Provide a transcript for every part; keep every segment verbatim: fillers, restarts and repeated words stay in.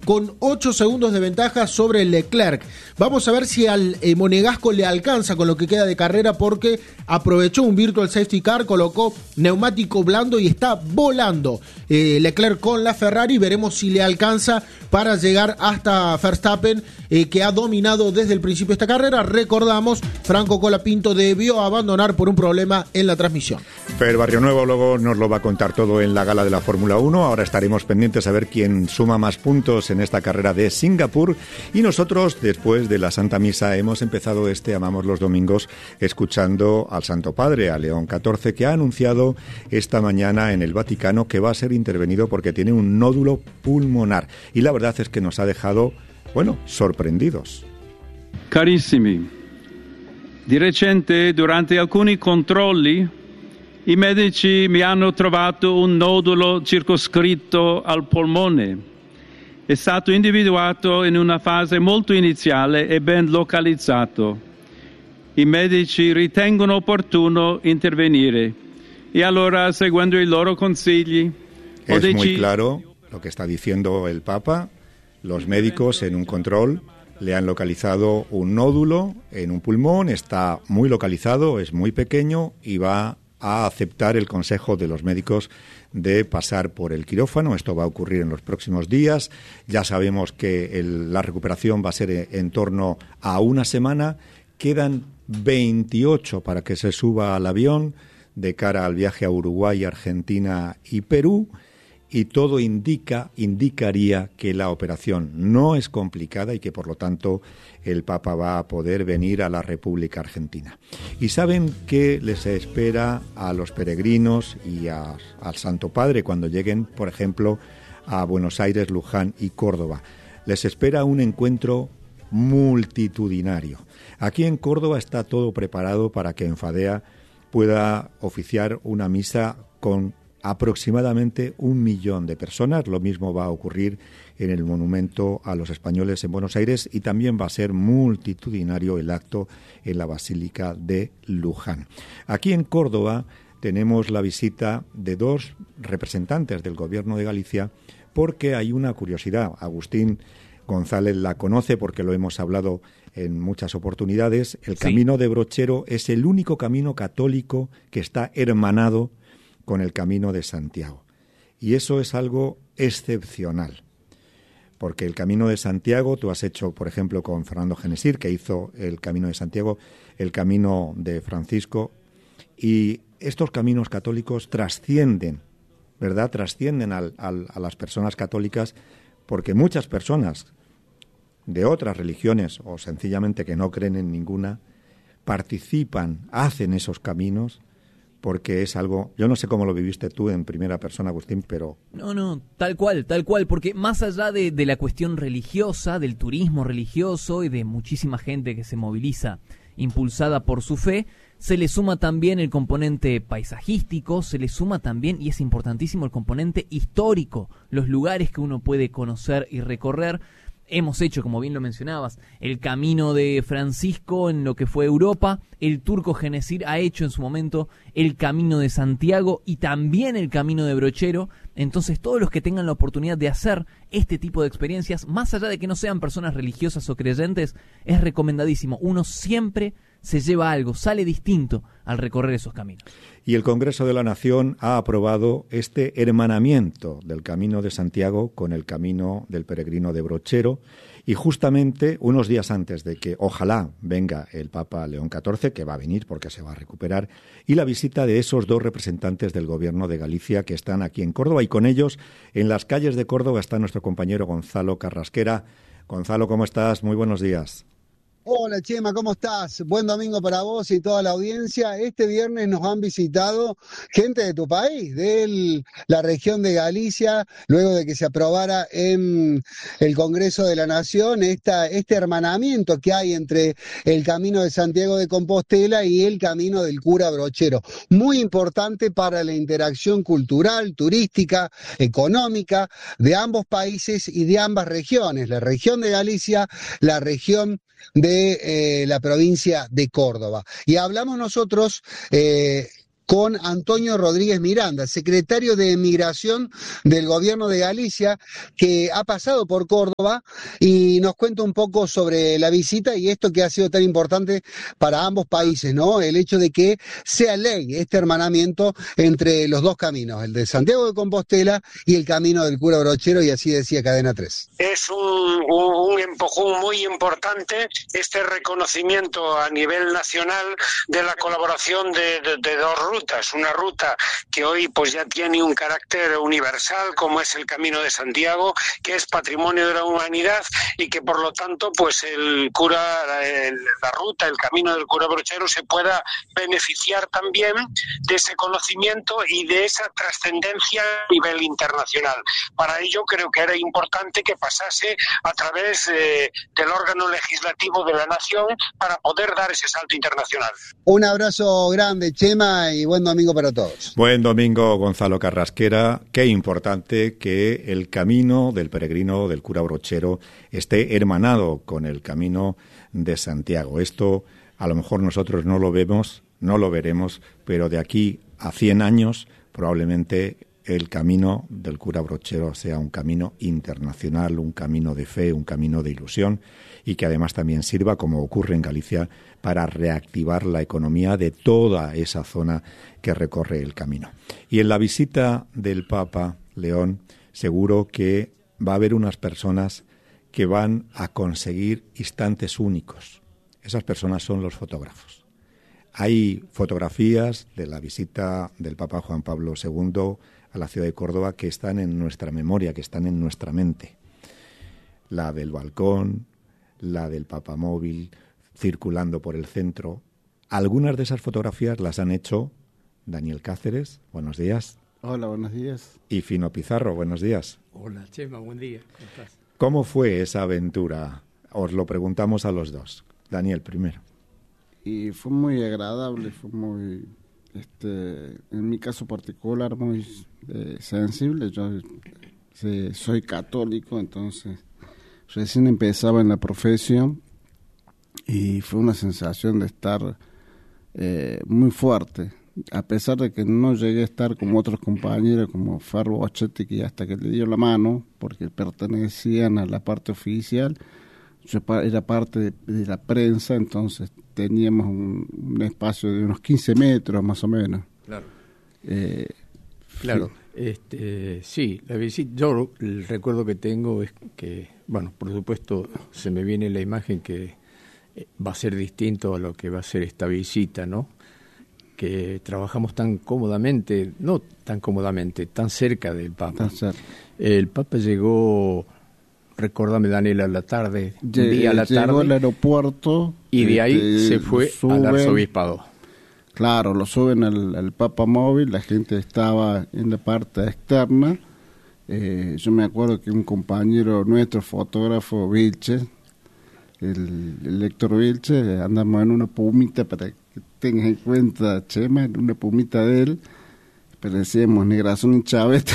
con ocho segundos de ventaja sobre Leclerc. Vamos a ver si al eh, Monegasco le alcanza con lo que queda de carrera, porque aprovechó un virtual safety car, colocó neumático blando y está volando eh, Leclerc con la Ferrari. Veremos si le alcanza para llegar hasta Verstappen, eh, que ha dominado desde el principio esta carrera. Recordamos, Franco Colapinto debió abandonar por un problema en la transmisión. Fer Barrionuevo luego nos lo va a contar todo en la gala de la Fórmula uno. Ahora estaremos pendientes a ver quién suma más puntos en esta carrera de Singapur. Y nosotros, después de la Santa Misa, hemos empezado este Amamos los Domingos escuchando al Santo Padre, a León catorce, que ha anunciado esta mañana en el Vaticano que va a ser intervenido porque tiene un nódulo pulmonar. Y la verdad es que nos ha dejado, bueno, sorprendidos. Carissimi, di recente durante alcuni controlli i medici mi hanno trovato un nodulo circoscritto al polmone. È stato individuato in una fase molto iniziale e ben localizzato. I medici ritengono opportuno intervenire e allora, seguendo i loro consigli, ho Es deciso... muy claro lo que está diciendo el Papa. Los médicos en un control le han localizado un nódulo en un pulmón, está muy localizado, es muy pequeño y va a aceptar el consejo de los médicos de pasar por el quirófano. Esto va a ocurrir en los próximos días. Ya sabemos que el, la recuperación va a ser en torno a una semana. Quedan veintiocho para que se suba al avión de cara al viaje a Uruguay, Argentina y Perú. Y todo indica, indicaría que la operación no es complicada y que, por lo tanto, el Papa va a poder venir a la República Argentina. Y saben qué les espera a los peregrinos y a, al Santo Padre cuando lleguen, por ejemplo, a Buenos Aires, Luján y Córdoba. Les espera un encuentro multitudinario. Aquí en Córdoba está todo preparado para que en Fadea pueda oficiar una misa con aproximadamente un millón de personas. Lo mismo va a ocurrir en el Monumento a los Españoles en Buenos Aires y también va a ser multitudinario el acto en la Basílica de Luján. Aquí en Córdoba tenemos la visita de dos representantes del Gobierno de Galicia, porque hay una curiosidad. Agustín González la conoce porque lo hemos hablado en muchas oportunidades. El Sí. Camino de Brochero es el único camino católico que está hermanado con el Camino de Santiago. Y eso es algo excepcional, porque el Camino de Santiago, tú has hecho, por ejemplo, con Fernando Genesir, que hizo el Camino de Santiago, el Camino de Francisco, y estos caminos católicos trascienden, ¿verdad? Trascienden al, al, a las personas católicas, porque muchas personas de otras religiones, o sencillamente que no creen en ninguna, participan, hacen esos caminos, porque es algo, yo no sé cómo lo viviste tú en primera persona, Agustín, pero... No, no, tal cual, tal cual, porque más allá de, de la cuestión religiosa, del turismo religioso y de muchísima gente que se moviliza impulsada por su fe, se le suma también el componente paisajístico, se le suma también, y es importantísimo, el componente histórico, los lugares que uno puede conocer y recorrer. Hemos hecho, como bien lo mencionabas, el Camino de Francisco en lo que fue Europa, el turco Genesir ha hecho en su momento el Camino de Santiago y también el Camino de Brochero. Entonces todos los que tengan la oportunidad de hacer este tipo de experiencias, más allá de que no sean personas religiosas o creyentes, es recomendadísimo. Uno siempre se lleva algo, sale distinto al recorrer esos caminos. Y el Congreso de la Nación ha aprobado este hermanamiento del Camino de Santiago con el Camino del Peregrino de Brochero, y justamente unos días antes de que ojalá venga el Papa León catorce, que va a venir porque se va a recuperar, y la visita de esos dos representantes del Gobierno de Galicia que están aquí en Córdoba, y con ellos en las calles de Córdoba está nuestro compañero Gonzalo Carrasquera. Gonzalo, ¿cómo estás? Muy buenos días. Hola Chema, ¿cómo estás? Buen domingo para vos y toda la audiencia. Este viernes nos han visitado gente de tu país, de la región de Galicia, luego de que se aprobara en el Congreso de la Nación esta, este hermanamiento que hay entre el Camino de Santiago de Compostela y el Camino del Cura Brochero. Muy importante para la interacción cultural, turística, económica de ambos países y de ambas regiones, la región de Galicia, la región de eh, la provincia de Córdoba. Y hablamos nosotros eh, con Antonio Rodríguez Miranda, secretario de Migración del Gobierno de Galicia, que ha pasado por Córdoba y nos cuenta un poco sobre la visita y esto que ha sido tan importante para ambos países, ¿no? El hecho de que sea ley este hermanamiento entre los dos caminos, el de Santiago de Compostela y el camino del cura Brochero, y así decía Cadena tres. Es un, un, un empujón muy importante este reconocimiento a nivel nacional de la colaboración de, de, de dos rutas, una ruta que hoy pues ya tiene un carácter universal como es el Camino de Santiago, que es patrimonio de la humanidad y que por lo tanto pues el cura, el, la ruta, el camino del cura Brochero se pueda beneficiar también de ese conocimiento y de esa trascendencia a nivel internacional. Para ello creo que era importante que pasase a través eh, del órgano legislativo de la nación para poder dar ese salto internacional. Un abrazo grande, Chema, y buen domingo para todos. Buen domingo, Gonzalo Carrasquera. Qué importante que el camino del peregrino del cura Brochero esté hermanado con el camino de Santiago. Esto a lo mejor nosotros no lo vemos, no lo veremos, pero de aquí a cien años probablemente el camino del cura Brochero sea un camino internacional, un camino de fe, un camino de ilusión, y que además también sirva, como ocurre en Galicia, para reactivar la economía de toda esa zona que recorre el camino. Y en la visita del Papa León, seguro que va a haber unas personas que van a conseguir instantes únicos. Esas personas son los fotógrafos. Hay fotografías de la visita del Papa Juan Pablo segundo a la ciudad de Córdoba que están en nuestra memoria, que están en nuestra mente. La del balcón, la del papamóvil circulando por el centro. Algunas de esas fotografías las han hecho Daniel Cáceres, buenos días. Hola, buenos días. Y Fino Pizarro, buenos días. Hola, Chema, buen día. ¿Cómo estás? ¿Cómo fue esa aventura? Os lo preguntamos a los dos. Daniel, primero. Y fue muy agradable, fue muy, este, en mi caso particular, muy eh, sensible. Yo eh, soy católico, entonces recién empezaba en la profesión y fue una sensación de estar eh, muy fuerte, a pesar de que no llegué a estar como otros compañeros, como Farbo Bochetti, que hasta que le dio la mano, porque pertenecían a la parte oficial. Yo era parte de, de la prensa, entonces teníamos un, un espacio de unos quince metros más o menos. Claro. Eh, claro. Este, sí, la visita, yo el recuerdo que tengo es que, bueno, por supuesto se me viene la imagen que va a ser distinto a lo que va a ser esta visita, ¿no? Que trabajamos tan cómodamente, no tan cómodamente, tan cerca del Papa. Tan cerca. El Papa llegó... Recordame, Daniel, a la tarde, un Lle- día a la llegó tarde, al aeropuerto y de ahí este, se fue suben, al arzobispado. Claro, lo suben al, al Papa Móvil, la gente estaba en la parte externa. Eh, yo me acuerdo que un compañero nuestro, fotógrafo Vilche, el, el Héctor Vilche, andamos en una pumita, para que tengas en cuenta, Chema, en una pumita de él, parecíamos Negrazón y Chávez.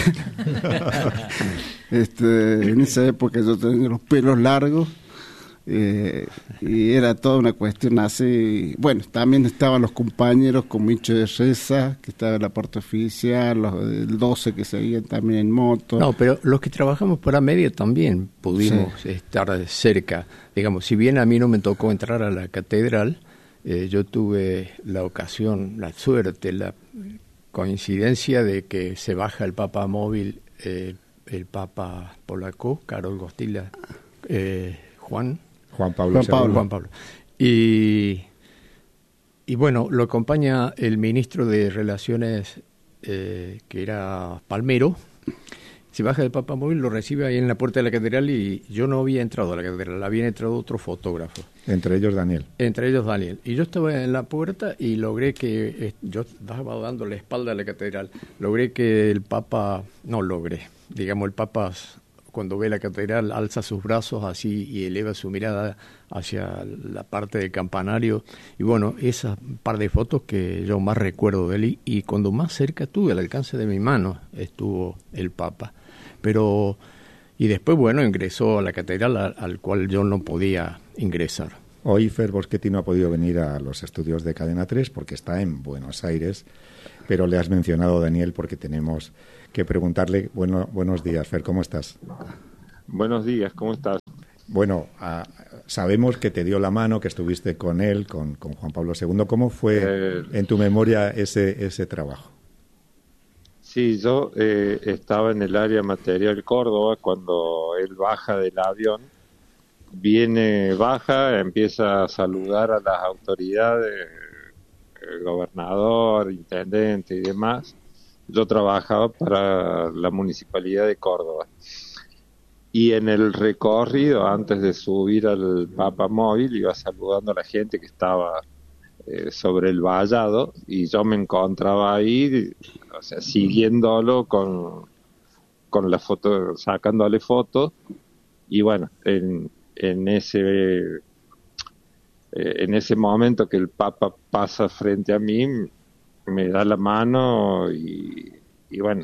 Este, en esa época yo tenía los pelos largos eh, y era toda una cuestión así. Bueno, también estaban los compañeros como Micho de Reza, que estaba en la parte oficial, los del doce que seguían también en moto. No, pero los que trabajamos para medio también pudimos sí. estar cerca. Digamos, si bien a mí no me tocó entrar a la catedral, eh, yo tuve la ocasión, la suerte, la coincidencia de que se baja el Papa Móvil, eh, el Papa polaco, Karol Wojtyła, eh, Juan, Juan Pablo. Juan Pablo. Juan Pablo. Y, y bueno, lo acompaña el ministro de Relaciones, eh, que era Palmero. Se baja del Papa Móvil, lo recibe ahí en la puerta de la catedral y yo no había entrado a la catedral, había entrado otro fotógrafo. Entre ellos Daniel. Entre ellos Daniel. Y yo estaba en la puerta y logré que, eh, yo estaba dando la espalda a la catedral, logré que el Papa, no logré, digamos el Papa cuando ve la catedral alza sus brazos así y eleva su mirada hacia la parte del campanario. Y bueno, esas par de fotos que yo más recuerdo de él y, y cuando más cerca estuve, al alcance de mi mano, estuvo el Papa. Pero, y después, bueno, ingresó a la catedral al, al cual yo no podía ingresar. Hoy Fer Boschetti no ha podido venir a los estudios de Cadena tres porque está en Buenos Aires, pero le has mencionado, Daniel, porque tenemos que preguntarle. Bueno, buenos días, Fer, ¿cómo estás? Buenos días, ¿cómo estás? Bueno, a, sabemos que te dio la mano, que estuviste con él, con, con Juan Pablo segundo. ¿Cómo fue eh, en tu memoria ese, ese trabajo? Sí, yo eh, estaba en el área material Córdoba cuando él baja del avión, viene, baja, empieza a saludar a las autoridades, el gobernador, intendente y demás. Yo trabajaba para la Municipalidad de Córdoba. Y en el recorrido, antes de subir al Papa Móvil, iba saludando a la gente que estaba eh, sobre el vallado, y yo me encontraba ahí, o sea, siguiéndolo con, con la foto, sacándole fotos, y bueno, en, en ese eh, en ese momento que el Papa pasa frente a mí, me da la mano, y, y bueno,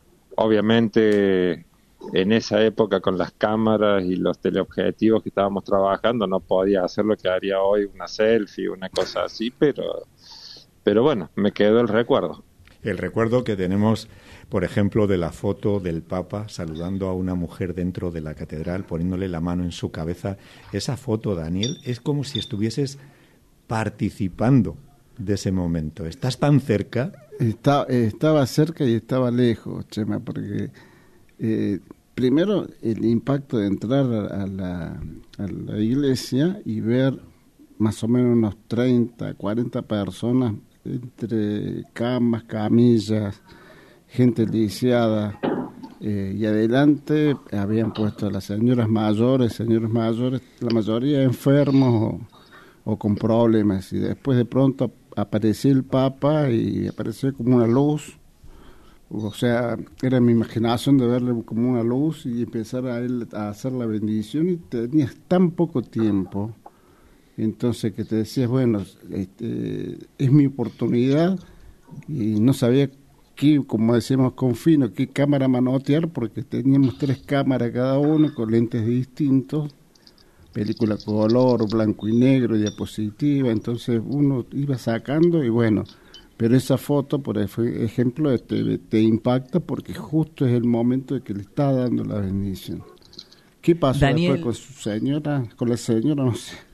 obviamente en esa época con las cámaras y los teleobjetivos que estábamos trabajando no podía hacer lo que haría hoy, una selfie, una cosa así, pero pero bueno, me quedó el recuerdo. El recuerdo que tenemos, por ejemplo, de la foto del Papa saludando a una mujer dentro de la catedral, poniéndole la mano en su cabeza. Esa foto, Daniel, es como si estuvieses participando de ese momento. ¿Estás tan cerca? Está, estaba cerca y estaba lejos, Chema, porque Eh, primero el impacto de entrar a la, a la iglesia y ver más o menos unos treinta, cuarenta personas entre camas, camillas, gente lisiada, eh, y adelante habían puesto a las señoras mayores, señores mayores, la mayoría enfermos o, o con problemas, y después de pronto apareció el Papa y apareció como una luz. O sea, era mi imaginación de verle como una luz y empezar a él a hacer la bendición, y tenías tan poco tiempo, entonces que te decías, bueno, este, es mi oportunidad, y no sabía qué, como decíamos con Fino, qué cámara manotear, porque teníamos tres cámaras cada uno con lentes distintos, película color, blanco y negro, diapositiva, entonces uno iba sacando y bueno. Pero esa foto, por ejemplo, te, te impacta porque justo es el momento de que le está dando la bendición. ¿Qué pasó Daniel, después con su señora, con la señora? No sé.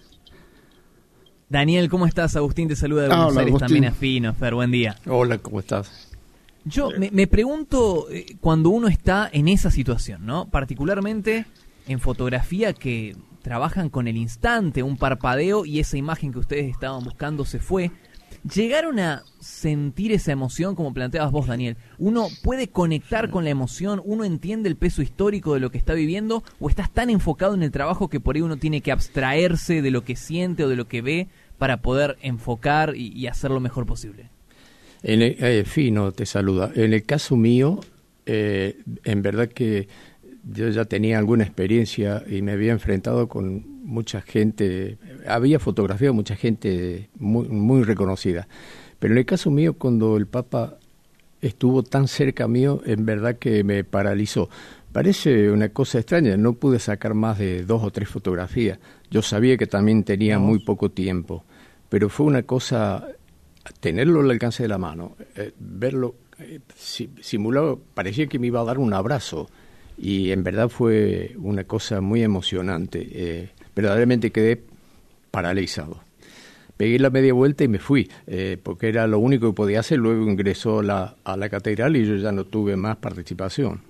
Daniel, ¿cómo estás? Agustín te saluda de Buenos Hola, Aires, Agustín. también a Fino. Fer, buen día. Hola, ¿cómo estás? Yo me, me pregunto, eh, cuando uno está en esa situación, ¿no? Particularmente en fotografía, que trabajan con el instante, un parpadeo, y esa imagen que ustedes estaban buscando se fue. ¿Llegaron a sentir esa emoción, como planteabas vos, Daniel? ¿Uno puede conectar con la emoción? ¿Uno entiende el peso histórico de lo que está viviendo? ¿O estás tan enfocado en el trabajo que por ahí uno tiene que abstraerse de lo que siente o de lo que ve para poder enfocar y, y hacer lo mejor posible? En el, eh, Fino te saluda. En el caso mío, eh, en verdad que yo ya tenía alguna experiencia y me había enfrentado con mucha gente, había fotografiado mucha gente muy, muy reconocida, pero en el caso mío, cuando el Papa estuvo tan cerca mío, en verdad que me paralizó. Parece una cosa extraña, no pude sacar más de dos o tres fotografías. Yo sabía que también tenía no. muy poco tiempo, pero fue una cosa, tenerlo al alcance de la mano, eh, verlo eh, simulado, parecía que me iba a dar un abrazo, y en verdad fue una cosa muy emocionante. Eh, verdaderamente quedé paralizado. Pegué la media vuelta y me fui, eh, porque era lo único que podía hacer. Luego ingresó la, a la catedral y yo ya no tuve más participación.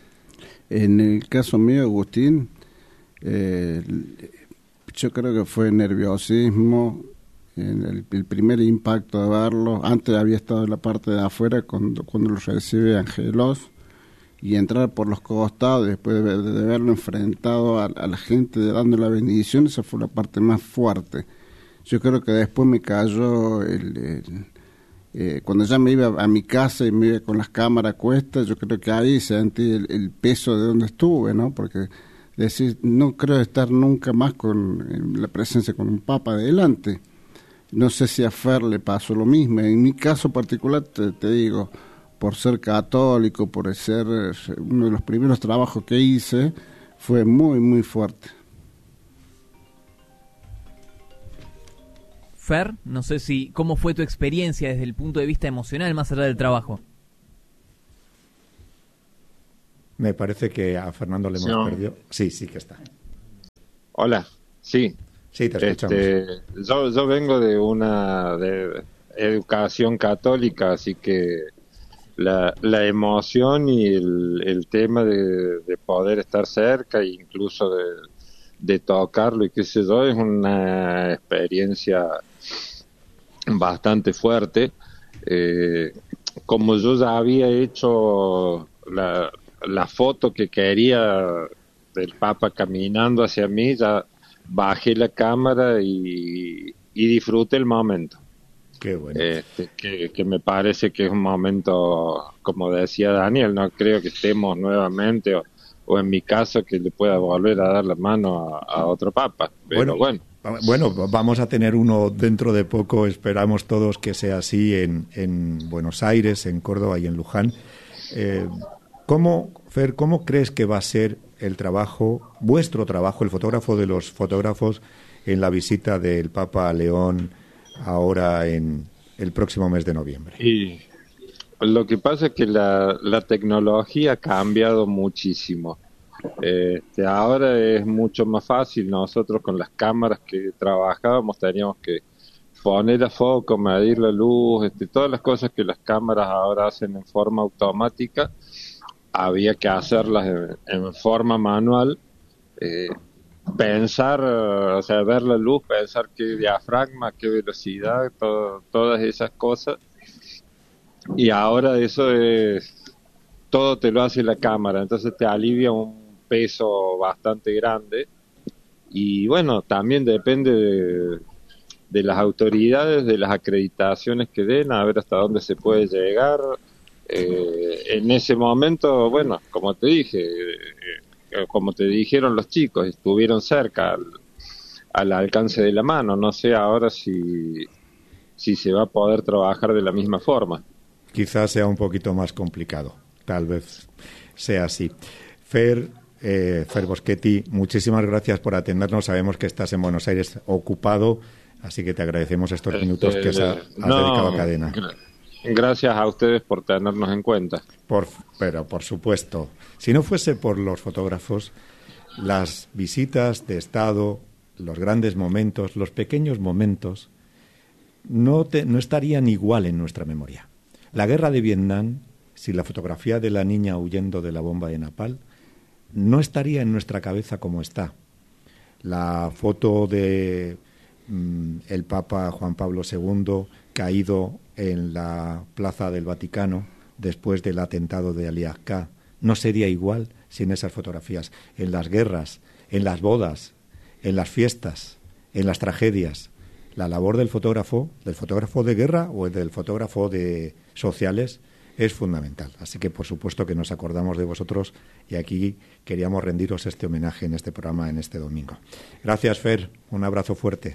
En el caso mío, Agustín, eh, yo creo que fue nerviosismo, en el, el primer impacto de verlo. Antes había estado en la parte de afuera cuando, cuando lo recibe Angelos, y entrar por los costados después de, de verlo enfrentado a, a la gente dando la bendición, esa fue la parte más fuerte. Yo creo que después me cayó el, el, eh, cuando ya me iba a mi casa y me iba con las cámaras a cuestas, yo creo que ahí sentí el, el peso de donde estuve, ¿no? Porque decir, no creo estar nunca más con la presencia con un Papa delante. No sé si a Fer le pasó lo mismo. En mi caso particular, te, te digo, por ser católico, por ser uno de los primeros trabajos que hice, fue muy, muy fuerte. Fer, no sé si cómo fue tu experiencia desde el punto de vista emocional, más allá del trabajo. Me parece que a Fernando le hemos No. perdido. Sí, sí que está. Hola, sí. Sí, te escuchamos. Este, yo, yo vengo de una de educación católica, así que la, la emoción y el, el tema de, de poder estar cerca, e incluso de, de tocarlo y qué sé yo, es una experiencia bastante fuerte. Eh, como yo ya había hecho la, la foto que quería del Papa caminando hacia mí, ya bajé la cámara y, y disfruté el momento. Qué bueno. Este, que, que me parece que es un momento, como decía Daniel, no creo que estemos nuevamente, o, o en mi caso, que le pueda volver a dar la mano a, a otro Papa. Pero bueno, bueno. Bueno, vamos a tener uno dentro de poco, esperamos todos que sea así en, en Buenos Aires, en Córdoba y en Luján. Eh, ¿Cómo, Fer, cómo crees que va a ser el trabajo, vuestro trabajo, el fotógrafo de los fotógrafos, en la visita del Papa a León ahora en el próximo mes de noviembre? Y lo que pasa es que la, la tecnología ha cambiado muchísimo. Este, ahora es mucho más fácil. Nosotros con las cámaras que trabajábamos teníamos que poner a foco, medir la luz, este, todas las cosas que las cámaras ahora hacen en forma automática, había que hacerlas en, en forma manual. Eh, pensar, o sea, ver la luz, pensar qué diafragma, qué velocidad, todo, todas esas cosas. Y ahora eso es, todo te lo hace la cámara, entonces te alivia un peso bastante grande. Y bueno, también depende de, de las autoridades, de las acreditaciones que den, a ver hasta dónde se puede llegar. Eh, en ese momento, bueno, como te dije, eh, como te dijeron los chicos, estuvieron cerca al, al alcance de la mano. No sé ahora si, si se va a poder trabajar de la misma forma. Quizás sea un poquito más complicado, tal vez sea así. Fer, eh, Fer Boschetti, muchísimas gracias por atendernos. Sabemos que estás en Buenos Aires ocupado, así que te agradecemos estos minutos Este, que has, has no, dedicado a Cadena. Gra- gracias a ustedes por tenernos en cuenta. Por, pero por supuesto, si no fuese por los fotógrafos, las visitas de Estado, los grandes momentos, los pequeños momentos, no, te, no estarían igual en nuestra memoria. La guerra de Vietnam, sin la fotografía de la niña huyendo de la bomba de Napal, no estaría en nuestra cabeza como está. La foto de mm, el Papa Juan Pablo segundo caído en la Plaza del Vaticano después del atentado de Ali Aqsa no sería igual sin esas fotografías. En las guerras, en las bodas, en las fiestas, en las tragedias, la labor del fotógrafo, del fotógrafo de guerra o del fotógrafo de sociales, es fundamental. Así que, por supuesto, que nos acordamos de vosotros y aquí queríamos rendiros este homenaje en este programa, en este domingo. Gracias, Fer. Un abrazo fuerte.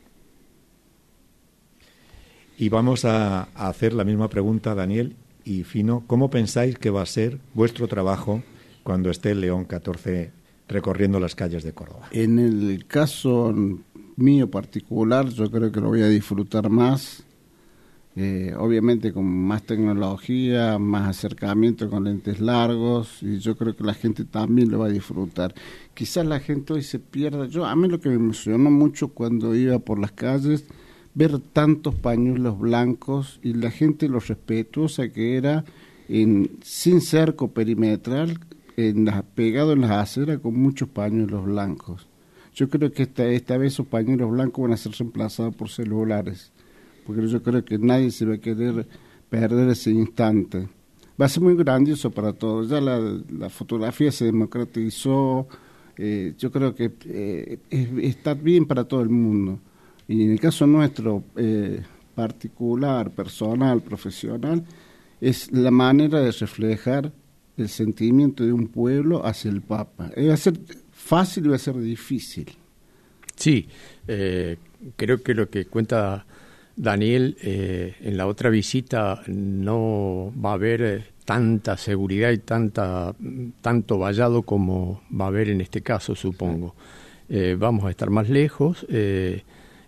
Y vamos a, a hacer la misma pregunta, Daniel y Fino. ¿Cómo pensáis que va a ser vuestro trabajo cuando esté el León catorce recorriendo las calles de Córdoba? En el caso mío particular, yo creo que lo voy a disfrutar más. Eh, obviamente con más tecnología, más acercamiento con lentes largos, y yo creo que la gente también lo va a disfrutar. Quizás la gente hoy se pierda. Yo, a mí lo que me emocionó mucho cuando iba por las calles, ver tantos pañuelos blancos y la gente lo respetuosa que era, en, sin cerco perimetral, en las, pegado en las aceras con muchos pañuelos blancos. Yo creo que esta, esta vez esos pañuelos blancos van a ser reemplazados por celulares, porque yo creo que nadie se va a querer perder ese instante. Va a ser muy grandioso para todos. Ya la, la fotografía se democratizó, eh, yo creo que eh, es, está bien para todo el mundo. Y en el caso nuestro, eh, particular, personal, profesional, es la manera de reflejar el sentimiento de un pueblo hacia el Papa. Eh, va a ser fácil y va a ser difícil. Sí, eh, creo que lo que cuenta Daniel, eh, en la otra visita no va a haber eh, tanta seguridad y tanta tanto vallado como va a haber en este caso, supongo. Eh, vamos a estar más lejos, eh,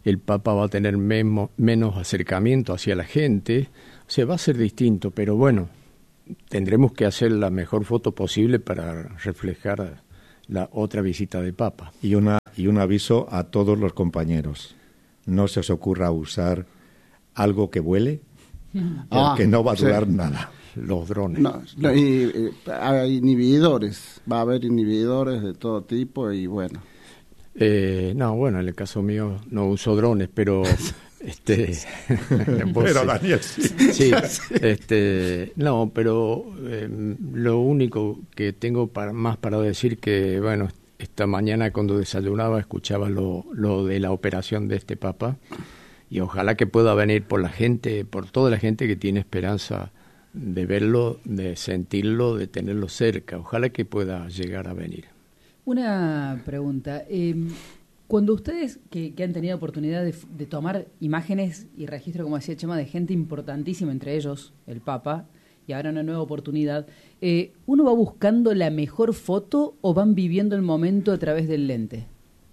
el Papa va a tener memo, menos acercamiento hacia la gente, o sea, va a ser distinto, pero bueno, tendremos que hacer la mejor foto posible para reflejar la otra visita de Papa. Y, una, y un aviso a todos los compañeros, no se os ocurra usar algo que vuele, porque ah, no va a durar sí. nada. Los drones. No, no, y, y, hay inhibidores, va a haber inhibidores de todo tipo y bueno. Eh, no, bueno, en el caso mío no uso drones, pero este pero Daniel sí. sí, este no, pero eh, lo único que tengo para, más para decir que bueno, esta mañana cuando desayunaba escuchaba lo, lo de la operación de este Papa y ojalá que pueda venir por la gente, por toda la gente que tiene esperanza de verlo, de sentirlo, de tenerlo cerca. Ojalá que pueda llegar a venir. Una pregunta. Eh, cuando ustedes que, que han tenido oportunidad de, de tomar imágenes y registro, como decía Chema, de gente importantísima, entre ellos el Papa, y ahora una nueva oportunidad, eh, ¿uno va buscando la mejor foto o van viviendo el momento a través del lente?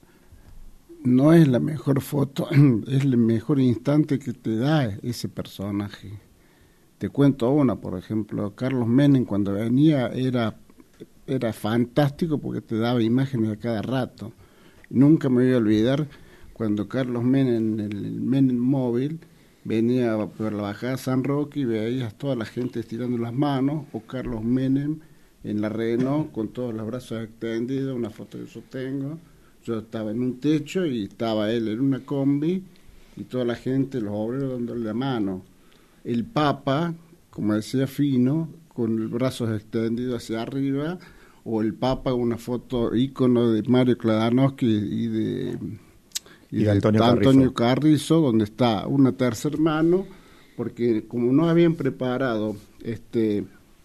No es la mejor foto, es el mejor instante que te da ese personaje. Te cuento una, por ejemplo, Carlos Menem cuando venía era, era fantástico porque te daba imágenes a cada rato. Nunca me voy a olvidar cuando Carlos Menem, en el Menem móvil, venía por la bajada de San Roque y veías toda la gente estirando las manos, o Carlos Menem en la Renault con todos los brazos extendidos, una foto que yo tengo. Yo estaba en un techo y estaba él en una combi y toda la gente, los obreros dándole la mano. El Papa, como decía Fino, con los brazos extendidos hacia arriba, o el Papa, una foto ícono de Mario Kladanowski y de, y y de de Antonio, Antonio Carrizo. Carrizo, donde está una tercer mano, porque como no habían preparado este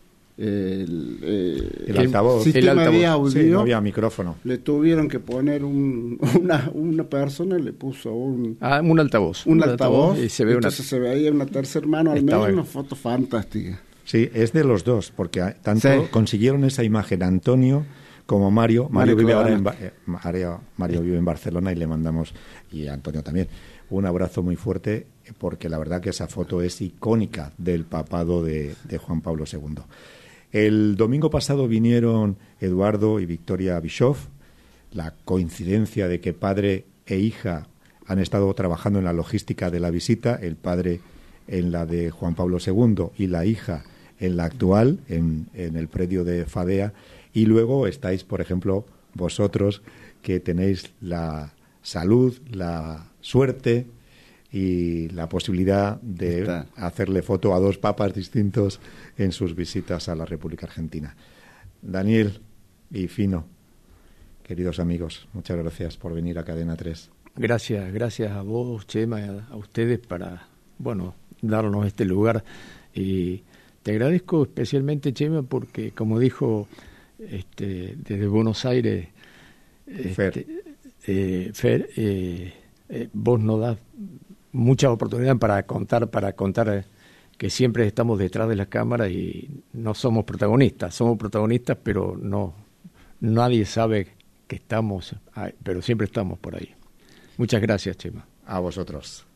el, eh, el altavoz, sistema el altavoz. de audio, Sí, no había micrófono. Le tuvieron que poner un, una, una persona, le puso un, ah, un altavoz. Un, un altavoz, altavoz, y se ve entonces una... se veía una tercera mano, al menos bien. Una foto fantástica. Sí, es de los dos, porque tanto sí. consiguieron esa imagen Antonio como Mario. Mario, Mario vive ahora en eh, Mario, Mario vive en Barcelona y le mandamos, y Antonio también, un abrazo muy fuerte, porque la verdad que esa foto es icónica del papado de, de Juan Pablo segundo. El domingo pasado vinieron Eduardo y Victoria Bischoff. La coincidencia de que padre e hija han estado trabajando en la logística de la visita, el padre en la de Juan Pablo segundo y la hija en la actual, en, en el predio de Fadea. Y luego estáis, por ejemplo, vosotros, que tenéis la salud, la suerte y la posibilidad de Está. hacerle foto a dos papas distintos en sus visitas a la República Argentina. Daniel y Fino, queridos amigos, muchas gracias por venir a Cadena tres. Gracias, gracias a vos, Chema, y a, a ustedes para, bueno, darnos este lugar. Y te agradezco especialmente, Chema, porque como dijo este, desde Buenos Aires Fer, este, eh, Fer eh, eh, vos nos das mucha oportunidad para contar, para contar que siempre estamos detrás de la cámara y no somos protagonistas, somos protagonistas, pero no, nadie sabe que estamos, ahí, pero siempre estamos por ahí. Muchas gracias, Chema. A vosotros.